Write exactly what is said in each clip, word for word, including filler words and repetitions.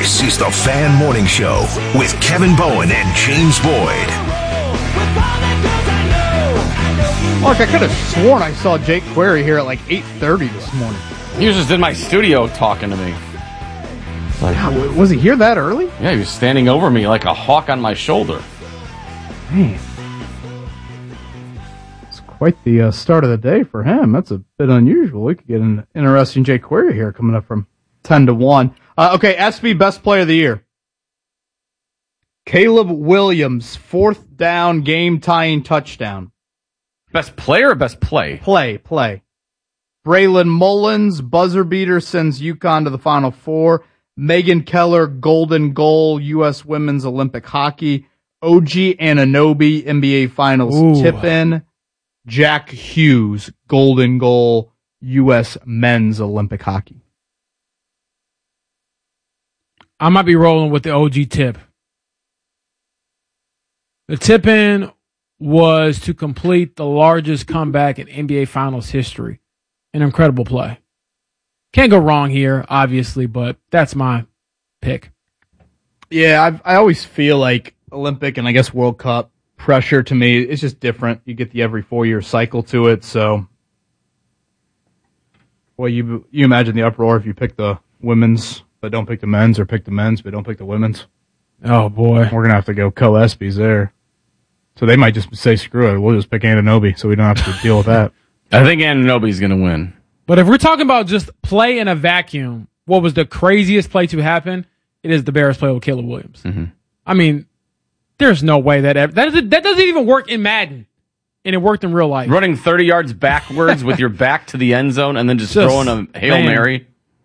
This is the Fan Morning Show with Kevin Bowen and James Boyd. Mark, I could have sworn I saw Jake Query here at like eight thirty this morning. He was just in my studio talking to me. Like, God, was he here that early? Yeah, he was standing over me like a hawk on my shoulder. Man. It's quite the uh, start of the day for him. That's a bit unusual. We could get an interesting Jake Query here coming up from ten to one. Uh, okay, S B Best Player of the Year. Caleb Williams, fourth down, game-tying touchdown. Best player or best play? Play, play. Braylon Mullins, buzzer beater, sends UConn to the Final Four. Megan Keller, golden goal, U S Women's Olympic Hockey. O G Anunoby, N B A Finals Ooh. tip-in. Jack Hughes, golden goal, U S Men's Olympic Hockey. I might be rolling with the O G tip. The tip-in was to complete the largest comeback in N B A Finals history. An incredible play. Can't go wrong here, obviously, but that's my pick. Yeah, I've, I always feel like Olympic and I guess World Cup pressure to me, it's just different. You get the every four-year cycle to it, so... Well, you you imagine the uproar if you pick the women's, but don't pick the men's, or pick the men's, but don't pick the women's. Oh, boy. We're going to have to go co-ESPYs there. So they might just say, screw it, we'll just pick Anunoby, so we don't have to deal with that. I think Anunoby's going to win. But if we're talking about just play in a vacuum, what was the craziest play to happen? It is the Bears play with Caleb Williams. Mm-hmm. I mean, there's no way that ever, that, is, that doesn't even work in Madden, and it worked in real life. Running thirty yards backwards with your back to the end zone and then just, just throwing a Hail man, Mary.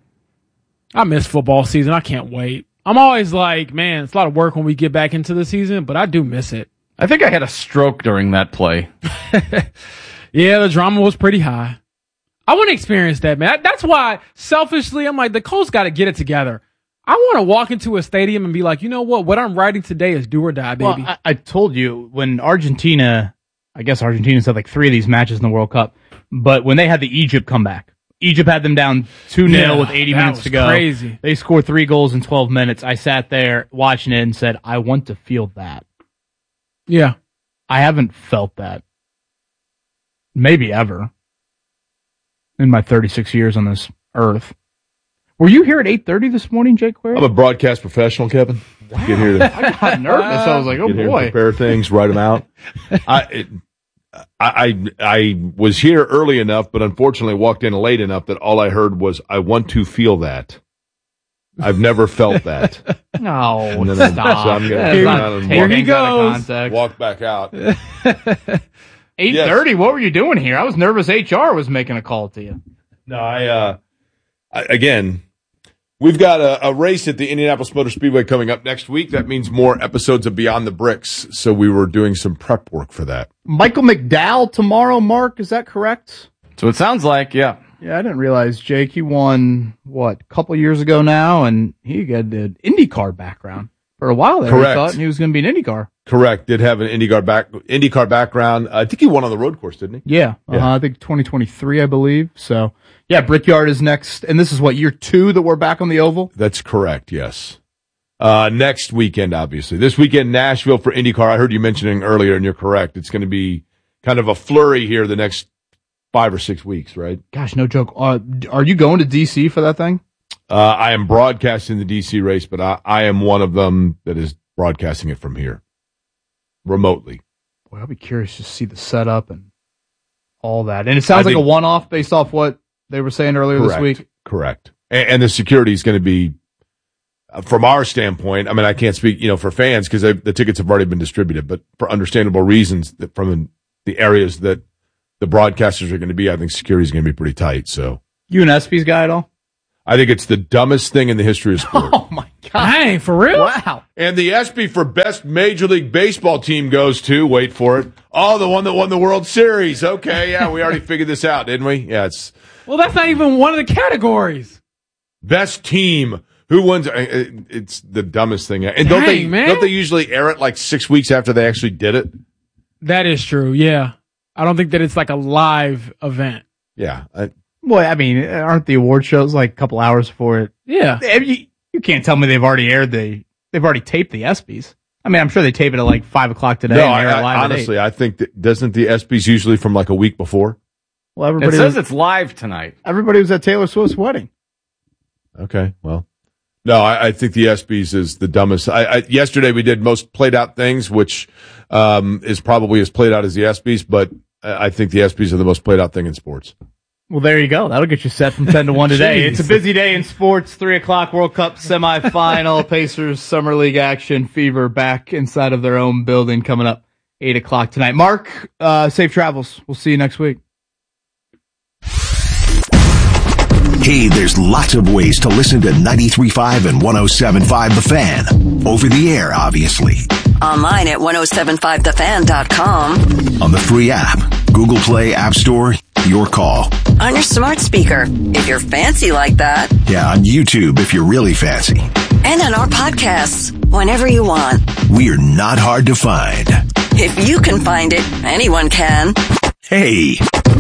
I miss football season. I can't wait. I'm always like, man, it's a lot of work when we get back into the season, but I do miss it. I think I had a stroke during that play. Yeah, the drama was pretty high. I want to experience that, man. That's why, selfishly, I'm like, the Colts got to get it together. I want to walk into a stadium and be like, you know what? What I'm writing today is do or die, baby. Well, I, I told you, when Argentina, I guess Argentina's had like three of these matches in the World Cup, but when they had the Egypt comeback, Egypt had them down two nil Yeah, with eighty that minutes was to go. crazy. They scored three goals in twelve minutes. I sat there watching it and said, I want to feel that. Yeah. I haven't felt that. Maybe ever. In my thirty-six years on this earth. Were you here at eight thirty this morning, Jake Query? I'm a broadcast professional, Kevin. Wow. Get here to, I got nervous. I was like, oh get here boy. to prepare things, write them out. I, it, I, I, I was here early enough, but unfortunately walked in late enough that all I heard was, I want to feel that. I've never felt that. No, And then I'm- stop. so I'm gonna That's turn not around and taking walk- things Here he out of goes. context. Walk back out. eight thirty, what were you doing here? I was nervous H R was making a call to you. No, I, uh, I, again, we've got a, a race at the Indianapolis Motor Speedway coming up next week. That means more episodes of Beyond the Bricks. So we were doing some prep work for that. Michael McDowell tomorrow, Mark, is that correct? So it sounds like, yeah. Yeah, I didn't realize, Jake, he won, what, a couple years ago now, and he had an IndyCar background. For a while there, Correct. I thought he was going to be an IndyCar. Correct. Did have an IndyCar back, IndyCar background. I think he won on the road course, didn't he? Yeah, uh-huh, Yeah. I think twenty twenty-three, I believe. So, yeah, Brickyard is next, and this is what, year two that we're back on the oval? That's correct, yes. Uh, next weekend, obviously. This weekend, Nashville for IndyCar. I heard you mentioning earlier, and you're correct. It's going to be kind of a flurry here the next five or six weeks, right? Gosh, no joke. Uh, are you going to D C for that thing? Uh, I am broadcasting the D C race, but I, I am one of them that is broadcasting it from here, remotely. Boy, I'll be curious to see the setup and all that. And it sounds I like think- a one-off based off what they were saying earlier Correct. this week. Correct. And, and the security is going to be, uh, from our standpoint, I mean, I can't speak, you know, for fans because the tickets have already been distributed, but for understandable reasons that from the areas that the broadcasters are going to be, I think security is going to be pretty tight. So You an ESPYs guy at all? I think it's the dumbest thing in the history of sport. Oh, my God. Dang, for real? Wow. And the ESPY for best Major League Baseball team goes to, wait for it, oh, the one that won the World Series. Okay, yeah, we already figured this out, didn't we? Yeah, it's Well, that's not even one of the categories. best team. Who wins? uh, uh, It's the dumbest thing. And don't they Dang, man. don't they usually air it like six weeks after they actually did it? That is true, yeah. I don't think that it's like a live event. Yeah. I, Boy, I mean, aren't the award shows like a couple hours before it? Yeah. Have you, You can't tell me they've already aired the, they've already taped the ESPYs. I mean, I'm sure they tape it at like five o'clock today. No, and I, air it I, live honestly, at eight. I think that doesn't the ESPYs usually from like a week before? Well, everybody It says was, it's live tonight. everybody was at Taylor Swift's wedding. Okay, well, no, I, I think the ESPYs is the dumbest. I, I, yesterday we did most played out things, which um, is probably as played out as the ESPYs, but I, I think the ESPYs are the most played out thing in sports. Well, there you go. That'll get you set from ten to one today. It's a busy day in sports. Three o'clock World Cup semifinal. Pacers Summer League action. Fever back inside of their own building coming up eight o'clock tonight. Mark, uh, safe travels. We'll see you next week. Hey, there's lots of ways to listen to ninety-three point five and one oh seven point five The Fan. Over the air, obviously. Online at ten seventy-five the fan dot com. On the free app. Google Play, App Store, your call. On your smart speaker, if you're fancy like that. Yeah, on YouTube if you're really fancy. And on our podcasts, whenever you want. We're not hard to find. If you can find it, anyone can. Hey.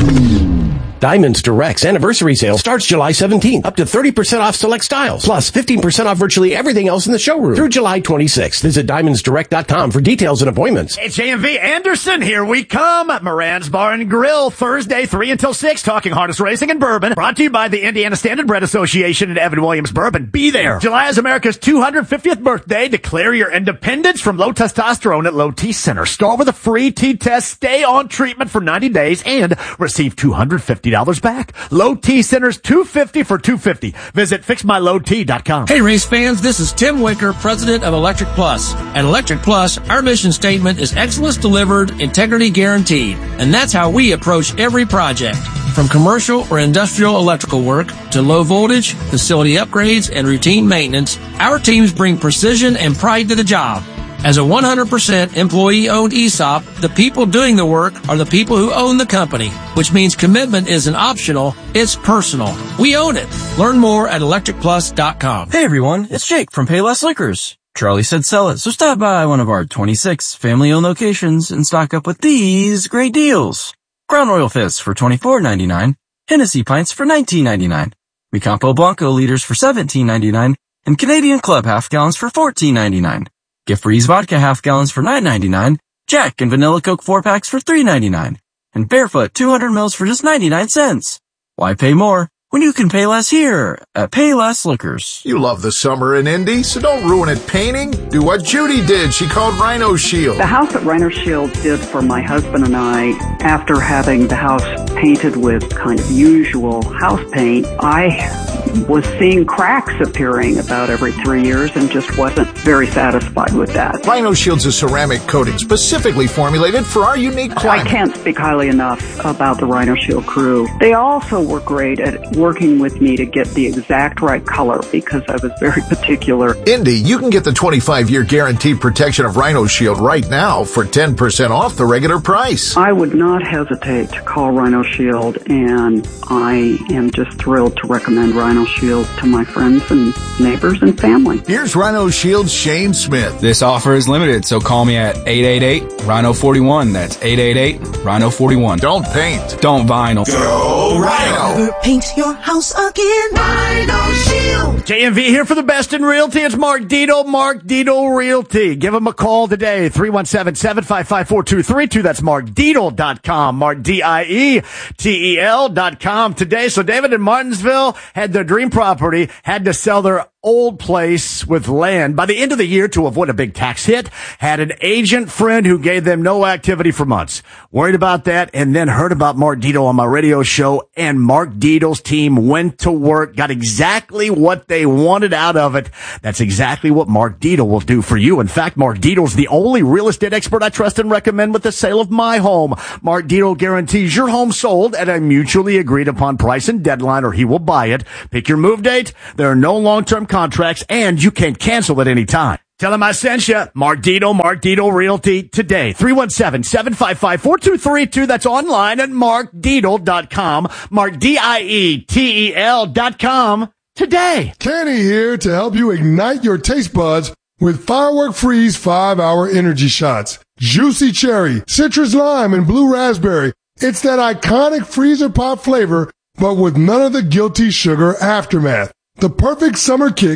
Diamonds Direct's anniversary sale starts July seventeenth. Up to thirty percent off select styles. Plus fifteen percent off virtually everything else in the showroom. Through July twenty-sixth. Visit diamonds direct dot com for details and appointments. It's J M V Anderson. Here we come. At Moran's Bar and Grill. Thursday, three until six. Talking harness racing and bourbon. Brought to you by the Indiana Standard Bread Association and Evan Williams Bourbon. Be there. July is America's two hundred fiftieth birthday. Declare your independence from low testosterone at Low T Center. Start with a free T test. Stay on treatment for ninety days and receive two hundred fifty dollars back. Low T Center's two hundred fifty dollars for two hundred fifty dollars. Visit fix my low t dot com. Hey race fans, this is Tim Wicker, president of Electric Plus. At Electric Plus, our mission statement is excellence delivered, integrity guaranteed. And that's how we approach every project. From commercial or industrial electrical work to low voltage, facility upgrades, and routine maintenance, our teams bring precision and pride to the job. As a one hundred percent employee-owned E S O P, the people doing the work are the people who own the company, which means commitment isn't optional, it's personal. We own it. Learn more at electric plus dot com. Hey everyone, it's Jake from Payless Liquors. Charlie said sell it, so stop by one of our twenty-six family-owned locations and stock up with these great deals. Crown Royal Fists for twenty-four ninety-nine, Hennessy Pints for nineteen ninety-nine, Recampo Blanco liters for seventeen ninety-nine, and Canadian Club half gallons for fourteen ninety-nine. Gift Breeze Vodka half gallons for nine ninety-nine, Jack and Vanilla Coke four packs for three ninety-nine, and Barefoot two hundred mils for just ninety-nine cents. Why pay more when you can pay less here at Payless Liquors? You love the summer in Indy, so don't ruin it painting. Do what Judy did. She called Rhino Shield. The house that Rhino Shield did for my husband and I, after having the house painted with kind of usual house paint, I was seeing cracks appearing about every three years and just wasn't very satisfied with that. Rhino Shield's a ceramic coating specifically formulated for our unique climate. I can't speak highly enough about the Rhino Shield crew. They also were great at working with me to get the exact right color because I was very particular. Indy, you can get the twenty-five year guaranteed protection of Rhino Shield right now for ten percent off the regular price. I would not hesitate to call Rhino Shield, and I am just thrilled to recommend Rhino Shield to my friends and neighbors and family. Here's Rhino Shield's Shane Smith. This offer is limited, so call me at eight eight eight, Rhino forty-one. That's eight eight eight, Rhino forty-one. Don't paint. Don't vinyl. Go Rhino. Paint your house again. Rhino Shield. J M V here for the best in realty. It's Mark Dito, Mark Dito Realty. Give him a call today, three one seven, seven five five, four two three two. That's mark dietel dot com, Mark D I E T E L dot com today. So David in Martinsville had their dream property, had to sell their old place with land by the end of the year to avoid a big tax hit, had an agent friend who gave them no activity for months. Worried about that, and then heard about Mark Dito on my radio show, and Mark Dito's team went to work, got exactly what they wanted out of it. That's exactly what Mark Dito will do for you. In fact, Mark Dito's the only real estate expert I trust and recommend with the sale of my home. Mark Dito guarantees your home sold at a mutually agreed upon price and deadline, or he will buy it. Pick your move date. There are no long-term contracts, and you can cancel at any time. Tell him I sent you. Mark Dito, Mark Dito Realty today. three one seven, seven five five, four two three two. That's online at mark dietel dot com. Mark D I E T E L dot com today. Kenny here to help you ignite your taste buds with Firework Freeze five hour energy shots. Juicy cherry, citrus lime, and blue raspberry. It's that iconic freezer pop flavor, but with none of the guilty sugar aftermath. The perfect summer kick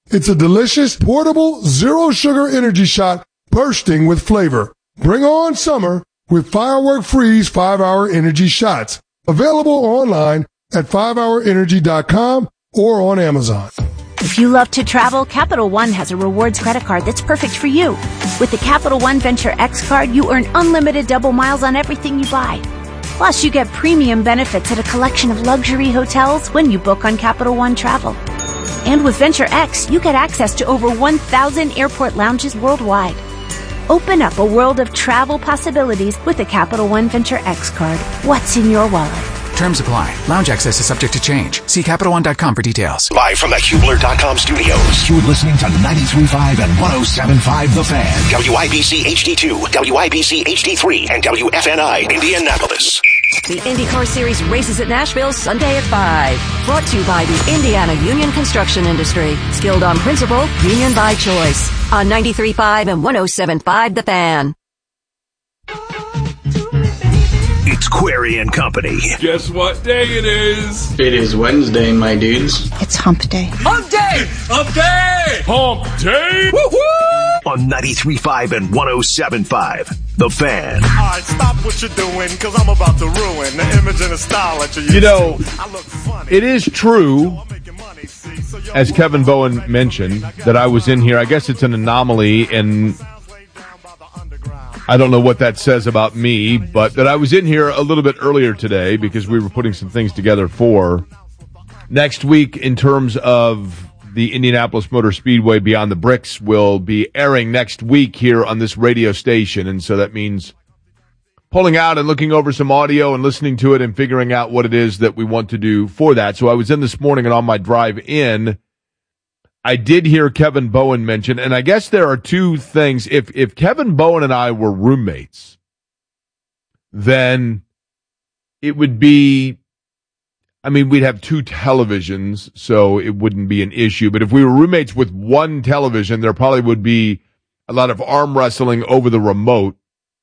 It's a delicious, portable, zero-sugar energy shot bursting with flavor. Bring on summer with Firework Freeze five-hour energy shots. Available online at five hour energy dot com or on Amazon. If you love to travel, Capital One has a rewards credit card that's perfect for you. With the Capital One Venture X card, you earn unlimited double miles on everything you buy. Plus, you get premium benefits at a collection of luxury hotels when you book on Capital One Travel. And with Venture X, you get access to over one thousand airport lounges worldwide. Open up a world of travel possibilities with the Capital One Venture X card. What's in your wallet? Terms apply. Lounge access is subject to change. See Capital One dot com for details. Live from the Hubler dot com studios, you're listening to ninety-three point five and one oh seven point five The Fan. W I B C H D two, W I B C H D three, and W F N I Indianapolis. The IndyCar Series races at Nashville Sunday at five. Brought to you by the Indiana Union Construction Industry. Skilled on principle, union by choice. On ninety-three point five and one oh seven point five The Fan. It's Query and Company. Guess what day it is? It is Wednesday, my dudes. It's hump day. Hump day! Hump day! Hump day! Woo-hoo! On ninety-three point five and one oh seven point five The Fan. All right, stop what you're doing, because I'm about to ruin the image and the style that you're using. You know, it is true, as Kevin Bowen mentioned, that I was in here. I guess it's an anomaly, and I don't know what that says about me, but that I was in here a little bit earlier today because we were putting some things together for next week in terms of the Indianapolis Motor Speedway Beyond the Bricks will be airing next week here on this radio station. And so that means pulling out and looking over some audio and listening to it and figuring out what it is that we want to do for that. So I was in this morning, and on my drive in, I did hear Kevin Bowen mention, and I guess there are two things. If if Kevin Bowen and I were roommates, then it would be, I mean, we'd have two televisions, so it wouldn't be an issue. But if we were roommates with one television, there probably would be a lot of arm wrestling over the remote,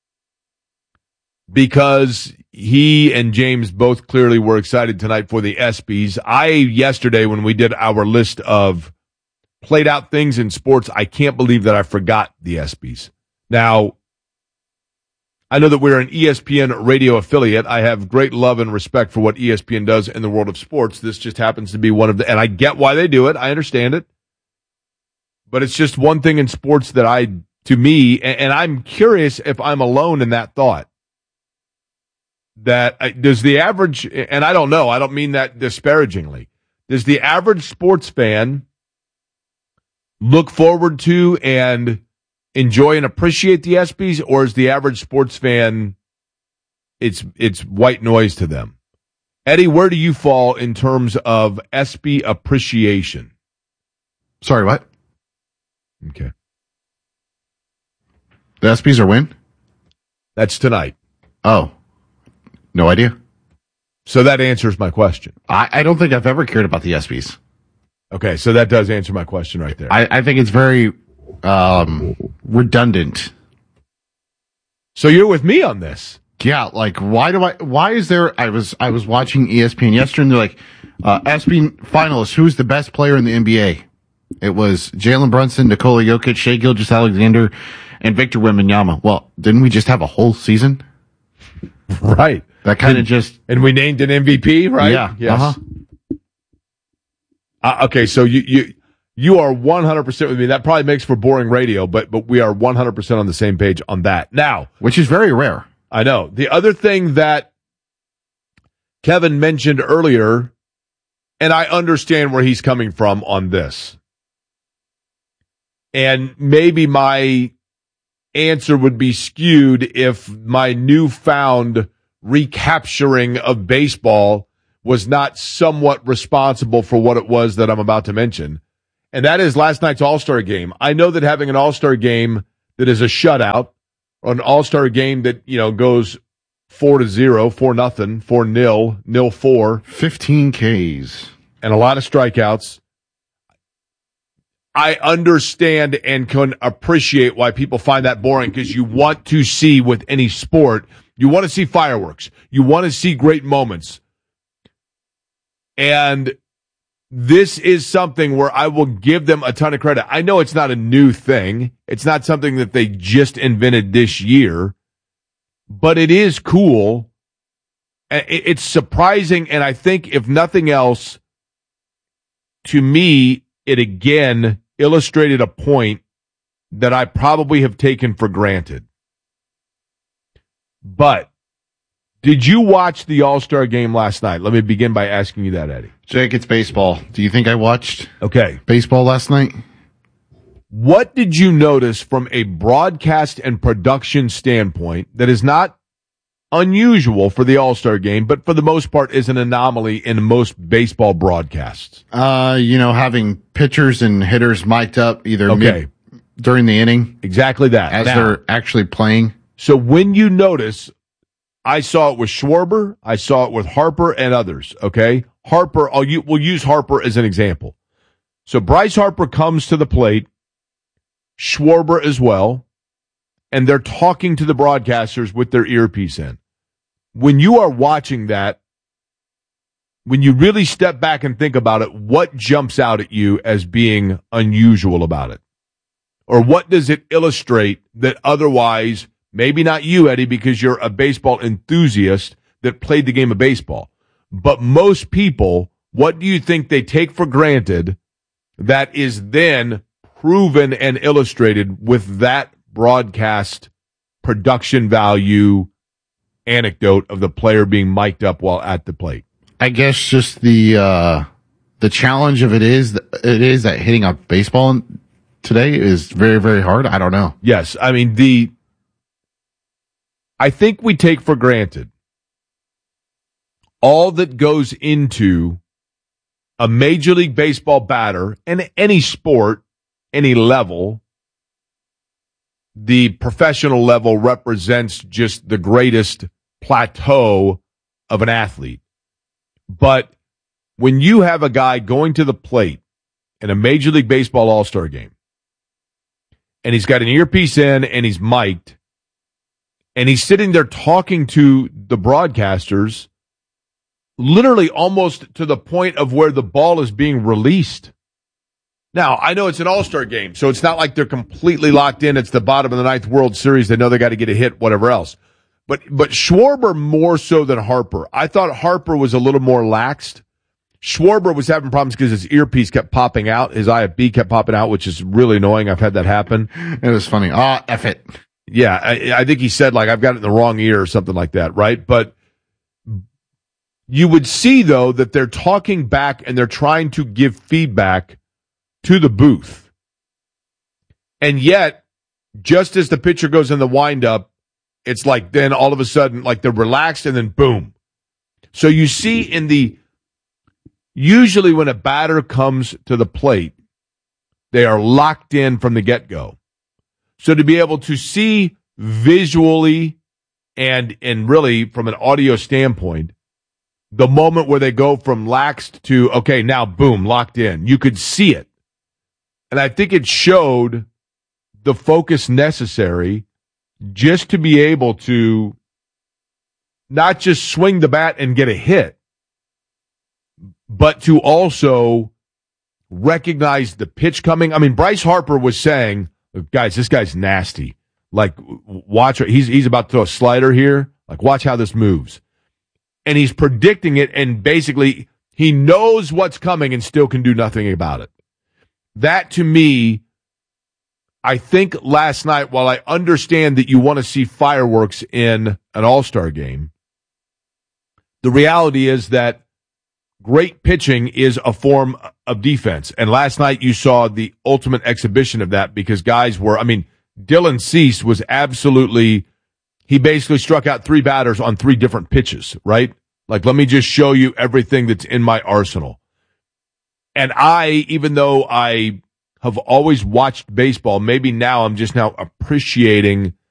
because he and James both clearly were excited tonight for the ESPYs. I, yesterday, when we did our list of played out things in sports, I can't believe that I forgot the ESPYs. Now, I know that we're an E S P N radio affiliate. I have great love and respect for what E S P N does in the world of sports. This just happens to be one of the, and I get why they do it. I understand it. But it's just one thing in sports that I, to me, and, and I'm curious if I'm alone in that thought. That uh, does the average, and I don't know, I don't mean that disparagingly, does the average sports fan look forward to and enjoy and appreciate the ESPYs, or is the average sports fan, it's it's white noise to them? Eddie, where do you fall in terms of ESPY appreciation? Sorry, what? Okay. The ESPYs are when? That's tonight. Oh. No idea. So that answers my question. I, I don't think I've ever cared about the ESPYs. Okay, so that does answer my question right there. I, I think it's very um, redundant. So you're with me on this? Yeah, like why do I? Why is there? I was I was watching E S P N yesterday, and they're like, uh, ESPY finalists. Who's the best player in the N B A? It was Jalen Brunson, Nikola Jokic, Shai Gilgeous-Alexander, and Victor Wembanyama. Well, didn't we just have a whole season? Right. That kind of just, and we named an M V P, right? Yeah. Yes. Uh-huh. Uh, okay, so you you you are one hundred percent with me. That probably makes for boring radio, but but we are one hundred percent on the same page on that. Now, which is very rare. I know. The other thing that Kevin mentioned earlier, and I understand where he's coming from on this, and maybe my answer would be skewed if my newfound recapturing of baseball was not somewhat responsible for what it was that I'm about to mention. And that is last night's All-Star game. I know that having an All-Star game that is a shutout, or an All-Star game that, you know, goes four to zero, four nothing, four nil, nil four. fifteen Ks. And a lot of strikeouts. I understand and can appreciate why people find that boring, because you want to see, with any sport, you want to see fireworks. You want to see great moments. And this is something where I will give them a ton of credit. I know it's not a new thing. It's not something that they just invented this year, but it is cool. It's surprising, and I think, if nothing else, to me, it again illustrated a point that I probably have taken for granted. But did you watch the All-Star game last night? Let me begin by asking you that, Eddie. Jake, it's baseball. Do you think I watched okay. baseball last night? What did you notice from a broadcast and production standpoint that is not unusual for the All-Star game, but for the most part is an anomaly in most baseball broadcasts? Uh, you know, having pitchers and hitters mic'd up either okay. mid, during the inning. Exactly that. As now, they're actually playing. So when you notice, I saw it with Schwarber, I saw it with Harper and others, okay? Harper, I'll, we'll use Harper as an example. So Bryce Harper comes to the plate, Schwarber as well, and they're talking to the broadcasters with their earpiece in. When you are watching that, when you really step back and think about it, what jumps out at you as being unusual about it? Or what does it illustrate that otherwise, maybe not you, Eddie, because you're a baseball enthusiast that played the game of baseball, but most people, what do you think they take for granted that is then proven and illustrated with that broadcast production value anecdote of the player being mic'd up while at the plate? I guess just the uh, the challenge of it is it is that hitting a baseball today is very, very hard. I don't know. Yes, I mean the. I think we take for granted all that goes into a Major League Baseball batter in any sport, any level. The professional level represents just the greatest plateau of an athlete. But when you have a guy going to the plate in a Major League Baseball All-Star game, and he's got an earpiece in and he's mic'd, and he's sitting there talking to the broadcasters, literally almost to the point of where the ball is being released. Now, I know it's an All-Star game, so it's not like they're completely locked in. It's the bottom of the ninth World Series. They know they got to get a hit, whatever else. But but Schwarber more so than Harper. I thought Harper was a little more laxed. Schwarber was having problems because his earpiece kept popping out. His I F B kept popping out, which is really annoying. I've had that happen. It was funny. Ah, F it. Yeah, I, I think he said, like, I've got it in the wrong ear or something like that, right? But you would see, though, that they're talking back and they're trying to give feedback to the booth. And yet, just as the pitcher goes in the windup, it's like then all of a sudden, like they're relaxed and then boom. So you see in the, usually when a batter comes to the plate, they are locked in from the get-go. So to be able to see visually and and really from an audio standpoint, the moment where they go from laxed to, okay, now boom, locked in, you could see it. And I think it showed the focus necessary just to be able to not just swing the bat and get a hit, but to also recognize the pitch coming. I mean, Bryce Harper was saying, guys, this guy's nasty. Like, watch, he's he's about to throw a slider here. Like, watch how this moves. And he's predicting it, and basically he knows what's coming and still can do nothing about it. That, to me, I think last night, while I understand that you want to see fireworks in an All-Star game, the reality is that great pitching is a form of defense. And last night you saw the ultimate exhibition of that because guys were, I mean, Dylan Cease was absolutely, he basically struck out three batters on three different pitches, right? Like, let me just show you everything that's in my arsenal. And I, even though I have always watched baseball, maybe now I'm just now appreciating